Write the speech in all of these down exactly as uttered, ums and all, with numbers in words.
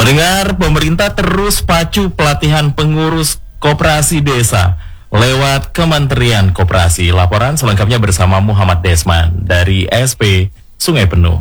Pendengar, pemerintah terus pacu pelatihan pengurus koperasi desa lewat Kementerian Koperasi. Laporan selengkapnya bersama Muhammad Desman dari S P Sungai Penuh.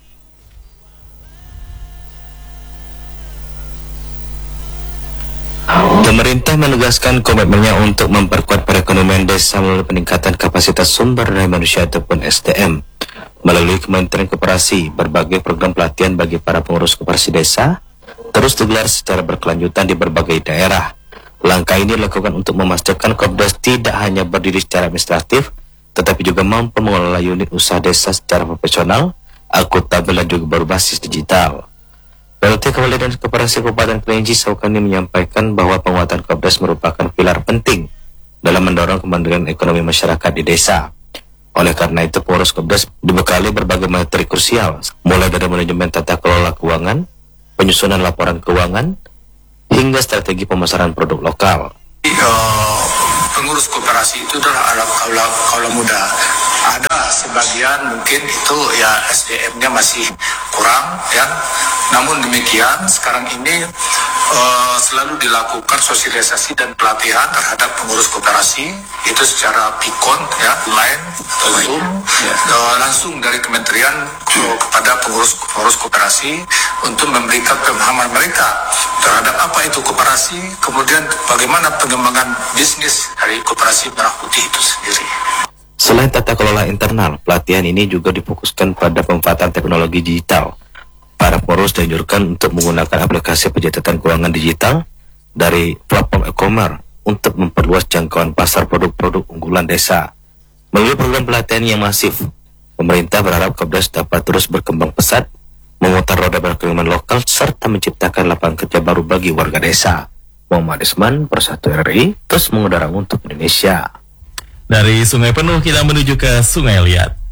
Pemerintah menegaskan komitmennya untuk memperkuat perekonomian desa melalui peningkatan kapasitas sumber daya manusia ataupun S D M. Melalui Kementerian Koperasi, berbagai program pelatihan bagi para pengurus koperasi desa terus digelar secara berkelanjutan di berbagai daerah. Langkah ini dilakukan untuk memastikan Kopdres tidak hanya berdiri secara administratif, tetapi juga mampu mengelola unit usaha desa secara profesional, akuntabel dan juga berbasis digital. P L T Kepala dan Koperasi Kabupaten Kerinci Saukani menyampaikan bahwa penguatan Kopdres merupakan pilar penting dalam mendorong kemandirian ekonomi masyarakat di desa. Oleh karena itu, pengurus Kopdres dibekali berbagai materi krusial, mulai dari manajemen tata kelola keuangan, penyusunan laporan keuangan, hingga strategi pemasaran produk lokal. Uh, pengurus koperasi itu adalah kaula kaula muda. Ada sebagian mungkin itu ya S D M-nya masih kurang, ya. Namun demikian sekarang ini uh, selalu dilakukan sosialisasi dan pelatihan terhadap pengurus koperasi itu secara pikon, ya, online atau Zoom, ya. uh, langsung dari kementerian uh, kepada pengurus pengurus koperasi untuk memberikan pemahaman mereka terhadap apa itu koperasi, kemudian bagaimana pengembangan bisnis dari koperasi merah putih itu sendiri. Selain tata kelola internal, pelatihan ini juga difokuskan pada pemanfaatan teknologi digital. Para pengurus dianjurkan untuk menggunakan aplikasi pencatatan keuangan digital dari platform e-commerce untuk memperluas jangkauan pasar produk-produk unggulan desa. Melalui program pelatihan yang masif, pemerintah berharap Kopdres dapat terus berkembang pesat, memutar roda perekonomian lokal, serta menciptakan lapangan kerja baru bagi warga desa. Muhammad Desman, Persatu R I, terus mengudara untuk Indonesia. Dari Sungai Penuh kita menuju ke Sungai Liat.